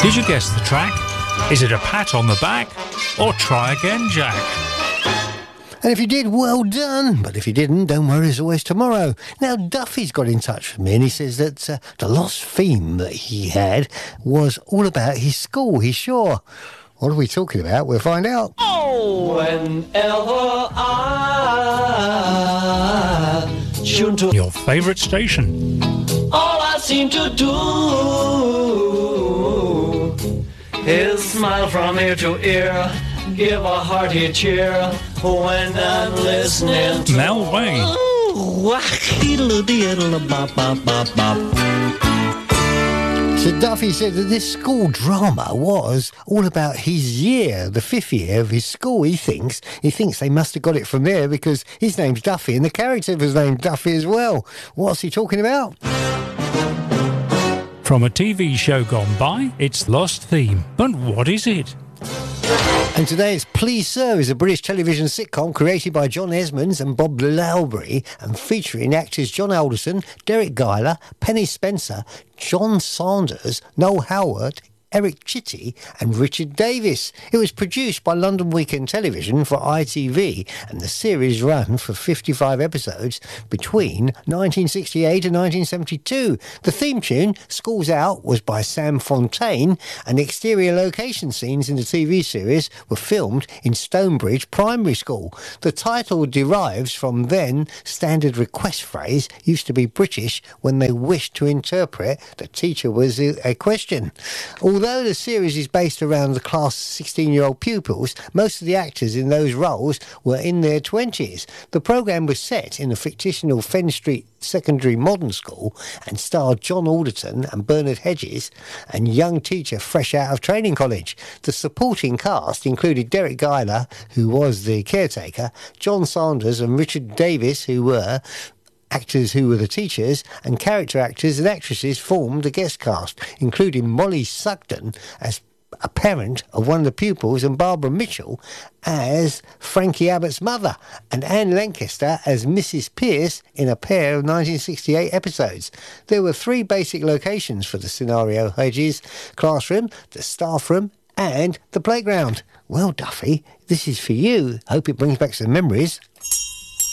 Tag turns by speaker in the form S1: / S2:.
S1: Did you guess the track? Is it a pat on the back? Or try again, Jack?
S2: And if you did, well done. But if you didn't, don't worry, there's always tomorrow. Now, Duffy's got in touch with me and he says that the lost theme that he had was all about his school, he's sure. What are we talking about? We'll find out.
S3: Oh, whenever I tune to
S1: your favourite station,
S3: all I seem to do is smile from ear to ear, give a hearty cheer when I'm listening to
S1: Mel Wayne.
S2: So Duffy said that this school drama was all about his year, the 5th year of his school. He thinks they must have got it from there because his name's Duffy and the character was named Duffy as well. What's he talking about?
S1: From a TV show gone by, it's Lost Theme. But what is it?
S2: And today it's Please Sir is a British television sitcom created by John Esmonds and Bob Lowry and featuring actors John Alderson, Derek Guyler, Penny Spencer, John Sanders, Noel Howard, Eric Chitty and Richard Davis. It was produced by London Weekend Television for ITV and the series ran for 55 episodes between 1968 and 1972. The theme tune, School's Out, was by Sam Fontaine and exterior location scenes in the TV series were filmed in Stonebridge Primary School. The title derives from then standard request phrase used to be British when they wished to interpret the teacher was a question. Although the series is based around the class 16-year-old pupils, most of the actors in those roles were in their 20s. The programme was set in the fictional Fen Street Secondary Modern School and starred John Alderton and Bernard Hedges, and young teacher fresh out of training college. The supporting cast included Derek Guyler, who was the caretaker, John Sanders and Richard Davis, who were actors who were the teachers, and character actors and actresses formed the guest cast, including Molly Sugden as a parent of one of the pupils and Barbara Mitchell as Frankie Abbott's mother and Anne Lancaster as Mrs. Pierce in a pair of 1968 episodes. There were 3 basic locations for the scenario: Hedges classroom, the staff room and the playground. Well, Duffy, this is for you. Hope it brings back some memories.